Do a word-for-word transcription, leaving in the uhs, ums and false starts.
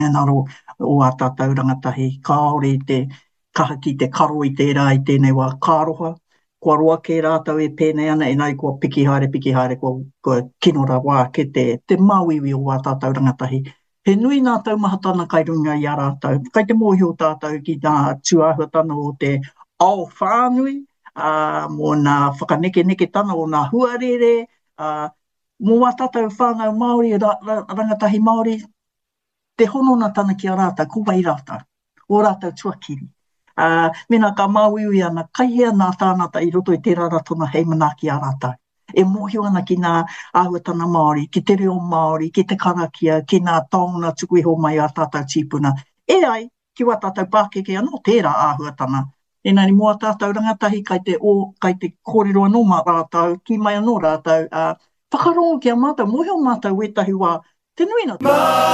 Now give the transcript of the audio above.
Naro o a tātou rangatahi, kāore i te kaha ki te karo i tērā i tēnei wā kāroha. Kua roa kē rātou e pēnei ana, e nai kua piki haere, piki haere, kua, kua kinora wā ke te, te mauiwi o a tātou rangatahi. He nui nā taumahatana kai runga i a rātou. Kai te mōhi o tātou ki nā tuahuatana o te ao whānui, uh, mō nā whakaneke neke tana o nā huarere, uh, mō a tātou whānau Māori, ra, ra, rangatahi Māori, te honona tana ki a rātou, ko wai rātou, o rātou tuakiri. Uh, mena ka māuiui ana, kaihea nā tānata i roto i tērā ratona hei manaki a rātou. E mōhio ana ki nā āhuatana Māori, ki te reo Māori, ki te karakia, ki nā taonga tuku iho mai a tātou tīpuna. E ai, ki wā tātou pākeke anō tērā āhuatana. E nani mua tātou rangatahi kai te, o, kai te kōrero anō mā rātou, ki mai anō rātou, uh, whakarongo ki a mātou, mōhio mātou wetahi wā, te nui na